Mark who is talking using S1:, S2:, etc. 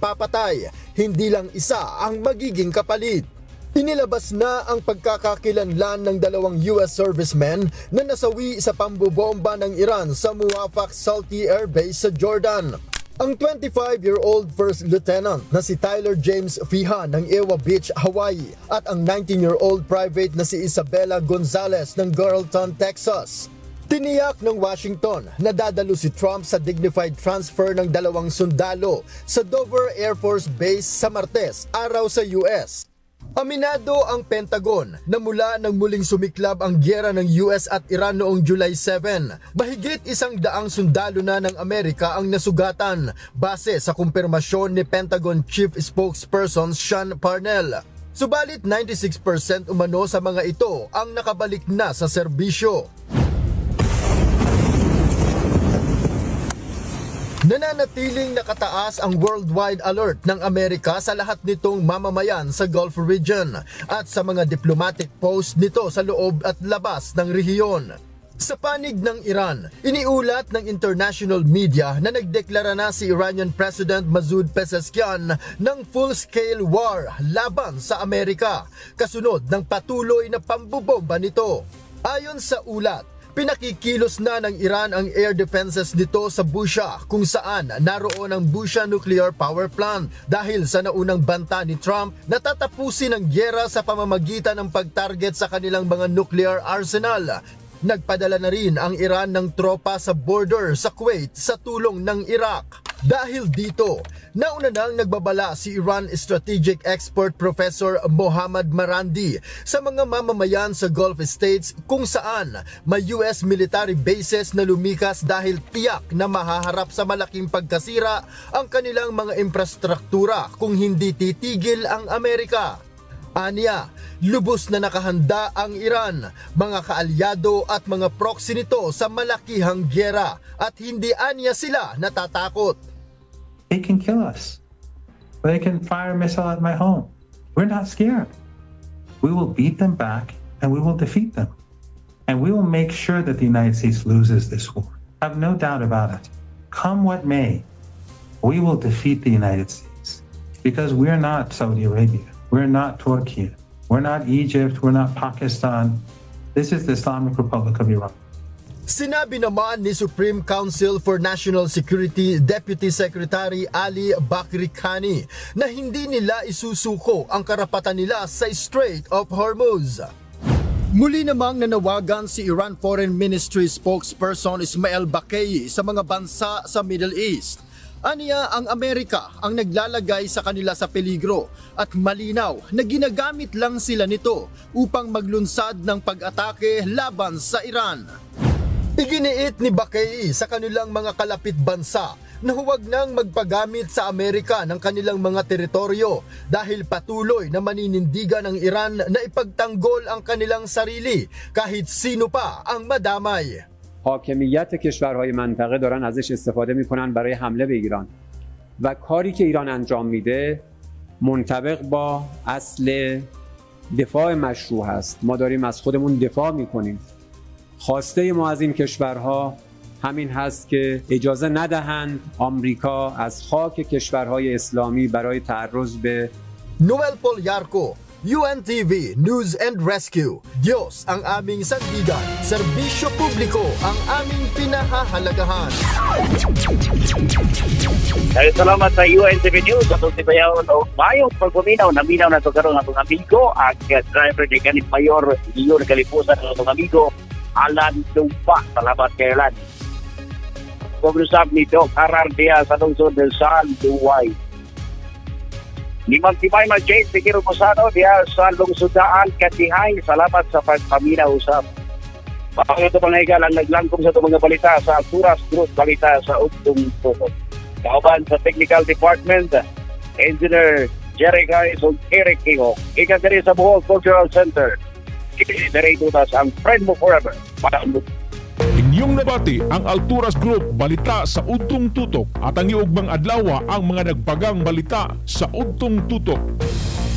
S1: pagpapatay, hindi lang isa ang magiging kapalit. Inilabas na ang pagkakakilanlan ng 2 US servicemen na nasawi sa pambobomba ng Iran sa Muwafaq Salty Air Base sa Jordan. Ang 25-year-old First Lieutenant na si Tyler James Fihan ng Ewa Beach, Hawaii at ang 19-year-old private na si Isabella Gonzalez ng Girlton, Texas. Tiniyak ng Washington na dadalo si Trump sa dignified transfer ng 2 sundalo sa Dover Air Force Base sa Martes, araw sa US. Aminado ang Pentagon na mula nang muling sumiklab ang giyera ng US at Iran noong July 7, mahigit 100 sundalo na ng Amerika ang nasugatan base sa kumpirmasyon ni Pentagon Chief Spokesperson Sean Parnell. Subalit 96% umano sa mga ito ang nakabalik na sa serbisyo. Nananatiling nakataas ang worldwide alert ng Amerika sa lahat nitong mamamayan sa Gulf region at sa mga diplomatic post nito sa loob at labas ng rehiyon. Sa panig ng Iran, iniulat ng international media na nagdeklara na si Iranian President Masoud Pezeshkian ng full-scale war laban sa Amerika, kasunod ng patuloy na pambobomba nito. Ayon sa ulat, pinakikilos na ng Iran ang air defenses nito sa Bushehr kung saan naroon ang Bushehr Nuclear Power Plant dahil sa naunang banta ni Trump na tatapusin ang giyera sa pamamagitan ng pag-target sa kanilang mga nuclear arsenal. Nagpadala na rin ang Iran ng tropa sa border sa Kuwait sa tulong ng Iraq. Dahil dito, nauna nang nagbabala si Iran Strategic Expert Professor Mohammad Marandi sa mga mamamayan sa Gulf States kung saan may US military bases na lumikas dahil tiyak na mahaharap sa malaking pagkasira ang kanilang mga infrastruktura kung hindi titigil ang Amerika. Aniya, lubos na nakahanda ang Iran, mga kaalyado at mga proxy nito sa malakihang giyera at hindi aniya sila natatakot.
S2: They can kill us. They can fire a missile at my home. We're not scared. We will beat them back and we will defeat them. And we will make sure that the United States loses this war. I have no doubt about it. Come what may, we will defeat the United States because we're not Saudi Arabia. We're not Turkey. We're not Egypt. We're not Pakistan. This is the Islamic Republic of Iran.
S1: Sinabi naman ni Supreme Council for National Security Deputy Secretary Ali Bakri Kani na hindi nila isusuko ang karapatan nila sa Strait of Hormuz. Muli namang nanawagan si Iran Foreign Ministry spokesperson Ismail Bakai sa mga bansa sa Middle East. Aniya ang Amerika ang naglalagay sa kanila sa peligro at malinaw na ginagamit lang sila nito upang maglunsad ng pag-atake laban sa Iran. Iginiit ni Bakai sa kanilang mga kalapit bansa na huwag nang magpagamit sa Amerika ng kanilang mga teritoryo dahil patuloy na maninindigan ng Iran na ipagtanggol ang kanilang sarili kahit sino pa ang madamay.
S3: حاکمیت کشورهای منطقه دارن ازش استفاده میکنن برای حمله به ایران و کاری که ایران انجام میده منطبق با اصل دفاع مشروع هست. ما داریم از خودمون دفاع میکنیم. خواسته ما از این کشورها همین هست که اجازه ندهند آمریکا از خاک کشورهای اسلامی برای تعرض به
S1: Noel Polyarco, UNTV News and Rescue. Diyos ang aming sandigan, serbisyo publiko ang aming pinahahalagahan.
S4: Salamat sa UNTV News sa Tuntibayaw o mayong pagpaminaw na minaw na ito karoon ng atong amigo ang driver ni Kanit Mayor Iyon Kalipusan ng atong amigo Alan Dumpa. Salamat kay Alan. Pag-usap ni Doc Arardia sa lungsod ng San Duway. Ni Magtibay Mag-Jade, Pikiro Posado, diya sa lungsudaan Katihay. Salamat sa pagpaminaw usap. Bakit ito mga higal ang naglangkom sa ito mga balita sa Turas Group Balita sa Ugtong Tukot. Kauban sa Technical Department, Engineer Jerry Guys o Eric Kingo. Ikagari sa Bohol Cultural Center. Ikinaritutas ang friend mo forever.
S5: Inyong nabati ang Alturas Group Balita sa Ugtong Tutok at ang iugbang adlaw ang mga nagpagang balita sa Ugtong Tutok.